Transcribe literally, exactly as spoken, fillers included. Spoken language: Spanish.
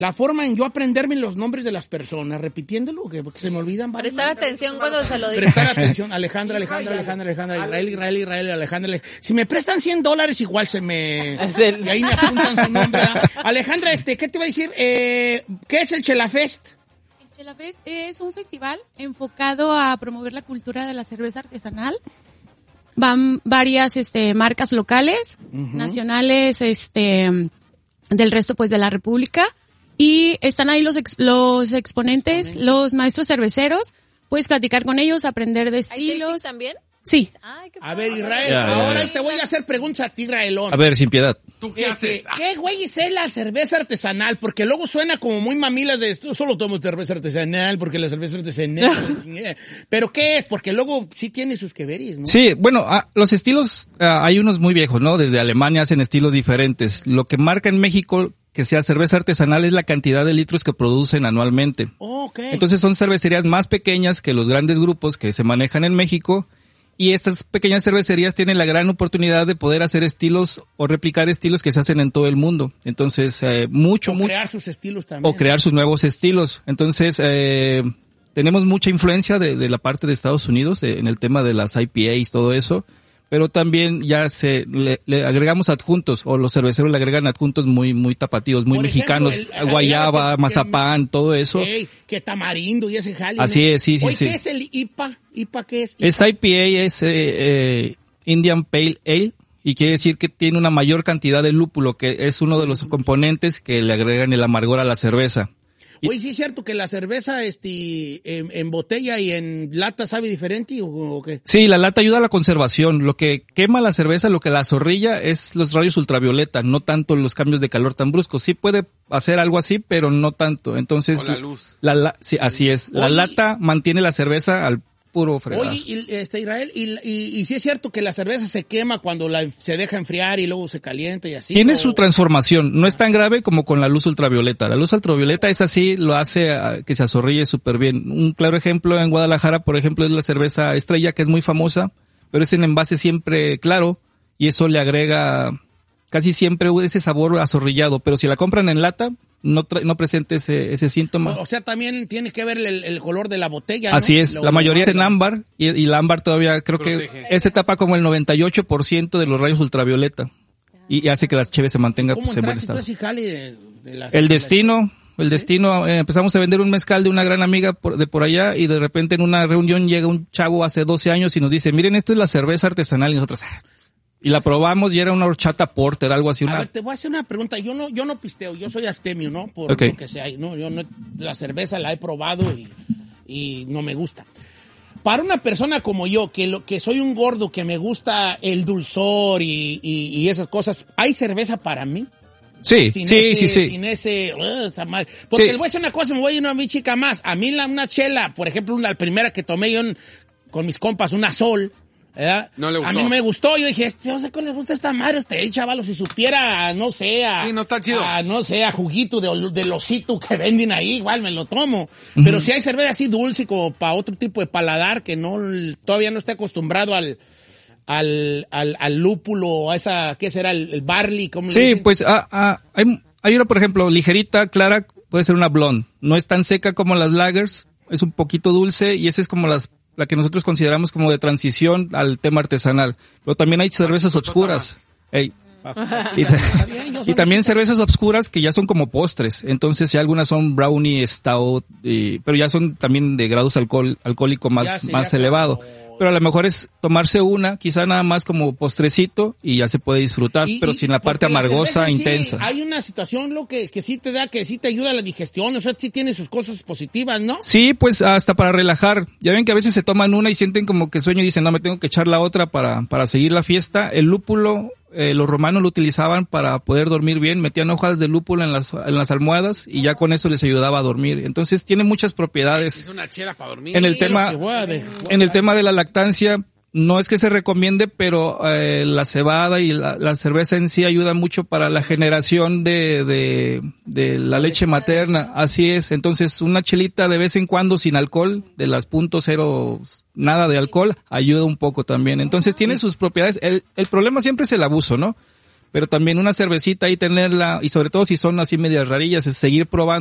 La forma en yo aprenderme los nombres de las personas, repitiéndolo, que, porque se me olvidan. Prestar atención cuando se lo diga. Prestar atención. Alejandra, Alejandra, Alejandra, Alejandra, Israel, Israel, Israel, Alejandra, Alejandra. Si me prestan cien dólares, igual se me... Y ahí me apuntan su nombre. ¿verdad? Alejandra, este, ¿qué te iba a decir? Eh, ¿Qué es el Chelafest? El Chelafest es un festival enfocado a promover la cultura de la cerveza artesanal. Van varias este, marcas locales, uh-huh. nacionales, este, del resto pues de la República. Y están ahí los ex, los exponentes, okay. los maestros cerveceros. Puedes platicar con ellos, aprender de estilos. ¿Hay también? Sí. Ay, qué a ver, Israel, ya, ya, ahora ya. te voy a hacer preguntas a ti, Israelón. A ver, sin piedad. ¿Tú qué haces? ¿Qué güey es la cerveza artesanal? Porque luego suena como muy mamilas de esto. Solo tomo cerveza artesanal porque la cerveza artesanal. Pero ¿qué es? Porque luego sí tiene sus que veris, ¿no? Sí, bueno, ah, los estilos, ah, hay unos muy viejos, ¿no? Desde Alemania hacen estilos diferentes. Lo que marca en México que sea cerveza artesanal es la cantidad de litros que producen anualmente. Oh, okay. Entonces son cervecerías más pequeñas que los grandes grupos que se manejan en México. Y estas pequeñas cervecerías tienen la gran oportunidad de poder hacer estilos o replicar estilos que se hacen en todo el mundo. Entonces, eh, mucho, o mucho. O crear sus estilos también. O crear sus nuevos estilos. Entonces, eh, tenemos mucha influencia de, de la parte de Estados Unidos de, en el tema de las I P As, todo eso. Pero también ya se le, le agregamos adjuntos, o los cerveceros le agregan adjuntos muy muy tapatíos, muy Por mexicanos, ejemplo, el, guayaba, que, mazapán, que, todo eso. Hey, que tamarindo y ese jale. Así ¿no? es, sí, sí, Oye, sí. ¿qué es el I P A? ¿I P A qué es? I P A? Es I P A, es eh, eh, Indian Pale Ale, y quiere decir que tiene una mayor cantidad de lúpulo, que es uno de los componentes que le agregan el amargor a la cerveza. Oye, ¿sí es cierto que la cerveza este en, en botella y en lata sabe diferente o, o qué? Sí, la lata ayuda a la conservación. Lo que quema la cerveza, lo que la zorrilla es los rayos ultravioleta, no tanto los cambios de calor tan bruscos. Sí puede hacer algo así, pero no tanto. Entonces, o la luz. La, la, sí, así es. La Oye, lata mantiene la cerveza al puro fregazo. Oye, y, este, Israel, y, y, y sí es cierto que la cerveza se quema cuando la, se deja enfriar y luego se calienta y así. Tiene ¿o? su transformación, no es tan grave como con la luz ultravioleta. La luz ultravioleta es así, lo hace a, que se azorrille súper bien. Un claro ejemplo en Guadalajara, por ejemplo, es la cerveza Estrella, que es muy famosa, pero es en envase siempre claro y eso le agrega casi siempre ese sabor azorrillado. Pero si la compran en lata, no tra- no presente ese ese síntoma. O sea, también tiene que ver el, el color de la botella, ¿no? Así es, Lo, la mayoría lo, es en ámbar y, y la ámbar todavía creo Protege. que ese tapa como el noventa y ocho por ciento de los rayos ultravioleta y, y hace que la cheve se mantenga ¿Cómo pues, en buen entraste tú estado. a ese jale de, de la, El de destino, el ¿Sí? destino, eh, empezamos a vender un mezcal de una gran amiga por, de por allá y de repente en una reunión llega un chavo hace doce años y nos dice, miren, esto es la cerveza artesanal y nosotros... Ah, y la probamos y era una horchata porter, algo así. Una... A ver, te voy a hacer una pregunta. Yo no, yo no pisteo, yo soy abstemio, ¿no? Por Okay. lo que sea, ¿no? Yo no, la cerveza la he probado y, y no me gusta. Para una persona como yo, que lo, que soy un gordo, que me gusta el dulzor y, y, y esas cosas, ¿hay cerveza para mí? Sí, Sin sí, ese, sí, sí. Sin ese, uh, esa madre. Porque Sí. les voy a decir una cosa, me voy a ir a mi chica más. A mí la, una chela, por ejemplo, la primera que tomé yo en- con mis compas, una Sol, ¿verdad? No le gustó. A mí no me gustó. Yo dije, yo no sé cómo les gusta esta madre a usted, chavalo. Si supiera, no sé, a, Sí, no está chido. a, no sé, a juguito de, ol- de losito que venden ahí, igual me lo tomo. Pero si hay cerveza así dulce como para otro tipo de paladar que no, todavía no está acostumbrado al, al, al, al lúpulo, a esa, ¿qué será? El, el barley, ¿cómo le Sí, dicen? pues ah, ah, hay, hay una, por ejemplo, ligerita, clara, puede ser una blonde. No es tan seca como las lagers, es un poquito dulce y esa es como las la que nosotros consideramos como de transición al tema artesanal. Pero también hay cervezas obscuras. Ey. Y, ta- y también cervezas obscuras que ya son como postres. Entonces, ya algunas son brownie, stout, y, pero ya son también de grados alcohol, alcohólico Ya más, sería más elevado. como- Pero a lo mejor es tomarse una, quizá nada más como postrecito y ya se puede disfrutar, Y- pero y- sin la parte porque la amargosa cerveza sí, intensa. hay una situación lo que, que sí te da, que sí te ayuda a la digestión, o sea, sí tiene sus cosas positivas, ¿no? Sí, pues hasta para relajar. Ya ven que a veces se toman una y sienten como que sueño y dicen, no, me tengo que echar la otra para, para seguir la fiesta. El lúpulo, eh, los romanos lo utilizaban para poder dormir bien. Metían hojas de lúpulo en las, en las almohadas y ya con eso les ayudaba a dormir. Entonces tiene muchas propiedades. Es una chela para dormir. En el Sí, tema, lo que voy a de- en el tema de la lactancia, no es que se recomiende, pero eh, la cebada y la, la cerveza en sí ayuda mucho para la generación de, de, de la leche materna. Así es. Entonces, una chelita de vez en cuando sin alcohol, de las punto cero, nada de alcohol, ayuda un poco también. Entonces, tiene sus propiedades. El, el problema siempre es el abuso, ¿no? pero también una cervecita ahí tenerla, y sobre todo si son así medias rarillas, es seguir probando